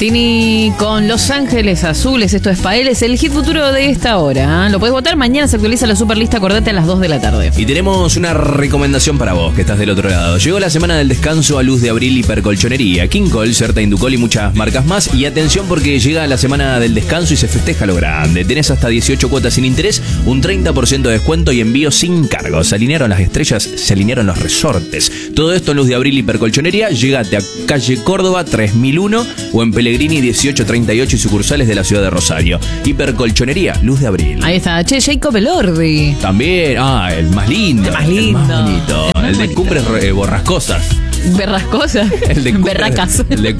Tini con Los Ángeles Azules, esto es Paeles, el hit futuro de esta hora. Lo podés votar, mañana se actualiza la superlista, acordate, a las 2 de la tarde. Y tenemos una recomendación para vos, que estás del otro lado. Llegó la semana del descanso a Luz de Abril Hipercolchonería, King-Col, Certa Inducol y muchas marcas más. Y atención porque llega la semana del descanso y se festeja lo grande. Tenés hasta 18 cuotas sin interés, un 30% de descuento y envío sin cargo. Se alinearon las estrellas, se alinearon los resortes. Todo esto en Luz de Abril Hipercolchonería. Llegate a calle Córdoba 3001 o en Pellegrini 1838 y sucursales de la ciudad de Rosario. Hipercolchonería, Luz de Abril. Ahí está, che, Jacob Elordi. También, el más lindo. El más lindo. El más bonito. El más El de bonito. Cumbres Borrascosas. Berrascosas. El de Cumbres, Berracas. El de